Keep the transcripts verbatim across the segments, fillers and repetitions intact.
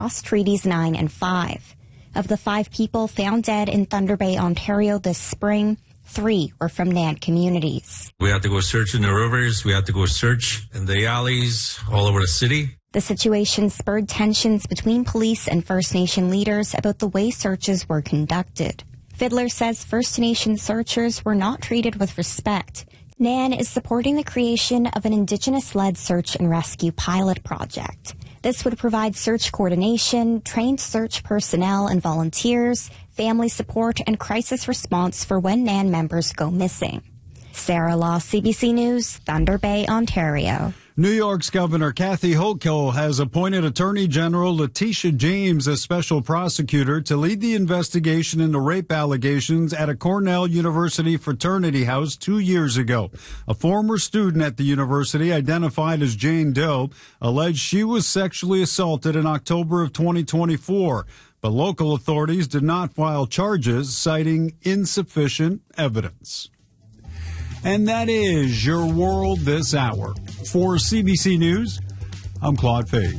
lost treaties nine and five. Of the five people found dead in Thunder Bay, Ontario this spring, three were from Nan communities. We had to go search in the rivers. We had to go search in the alleys all over the city. The situation spurred tensions between police and First Nation leaders about the way searches were conducted. Fiddler says First Nation searchers were not treated with respect. Nan is supporting the creation of an Indigenous-led search and rescue pilot project. This would provide search coordination, trained search personnel and volunteers, family support, and crisis response for when Nan members go missing. Sarah Law, C B C News, Thunder Bay, Ontario. New York's Governor Kathy Hochul has appointed Attorney General Letitia James as special prosecutor to lead the investigation into rape allegations at a Cornell University fraternity house two years ago. A former student at the university, identified as Jane Doe, alleged she was sexually assaulted in October of twenty twenty-four. But local authorities did not file charges, citing insufficient evidence. And that is your world this hour. For C B C News, I'm Claude Fage.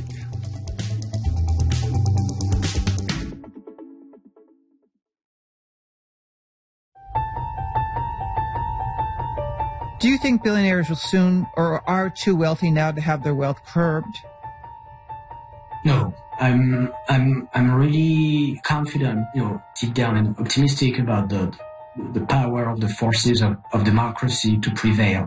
Do you think billionaires will soon or are too wealthy now to have their wealth curbed? No, I'm I'm I'm really confident, you know, deep down and optimistic about the the power of the forces of, of democracy to prevail.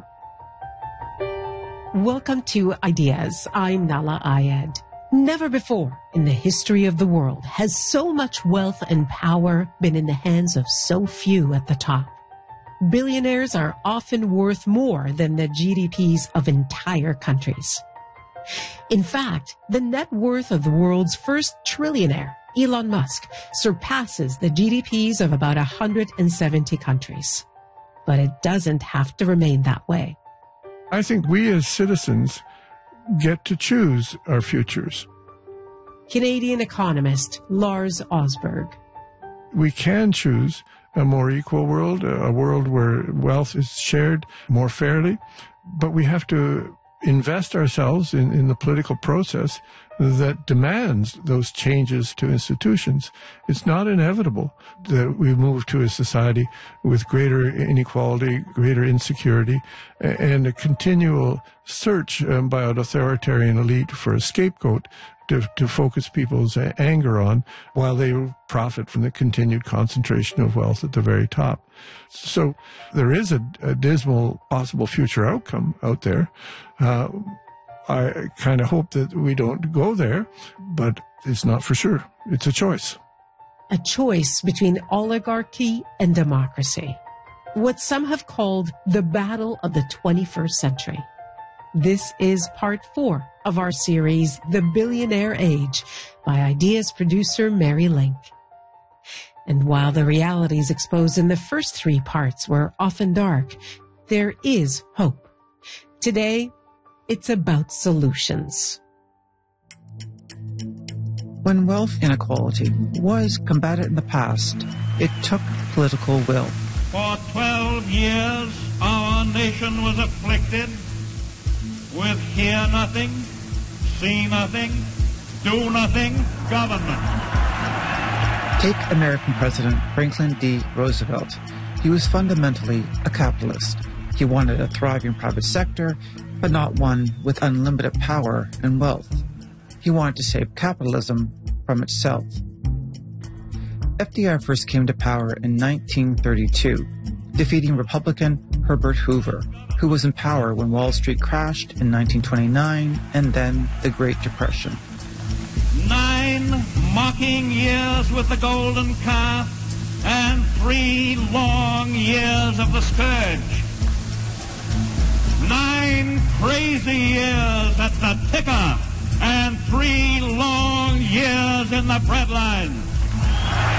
Welcome to Ideas. I'm Nala Ayed. Never before in the history of the world has so much wealth and power been in the hands of so few at the top. Billionaires are often worth more than the G D Ps of entire countries. In fact, the net worth of the world's first trillionaire, Elon Musk, surpasses the G D Ps of about one hundred seventy countries. But it doesn't have to remain that way. I think we as citizens get to choose our futures. Canadian economist Lars Osberg. We can choose a more equal world, a world where wealth is shared more fairly, but we have to invest ourselves in, in the political process that demands those changes to institutions. It's not inevitable that we move to a society with greater inequality, greater insecurity, and a continual search um, by an authoritarian elite for a scapegoat to, to focus people's anger on while they profit from the continued concentration of wealth at the very top. So there is a, a dismal possible future outcome out there. Uh, I kind of hope that we don't go there, but it's not for sure. It's a choice. A choice between oligarchy and democracy. What some have called the battle of the twenty-first century. This is part four of our series, The Billionaire Age, by Ideas producer Mary Link. And while the realities exposed in the first three parts were often dark, there is hope. Today, it's about solutions. When wealth inequality was combated in the past, it took political will. For twelve years, our nation was afflicted with hear nothing, see nothing, do nothing government. Take American President Franklin D. Roosevelt. He was fundamentally a capitalist. He wanted a thriving private sector, but not one with unlimited power and wealth. He wanted to save capitalism from itself. F D R first came to power in nineteen thirty-two, defeating Republican Herbert Hoover, who was in power when Wall Street crashed in nineteen twenty-nine and then the Great Depression. Nine mocking years with the golden calf and three long years of the scourge. Nine crazy years at the ticker and three long years in the breadline.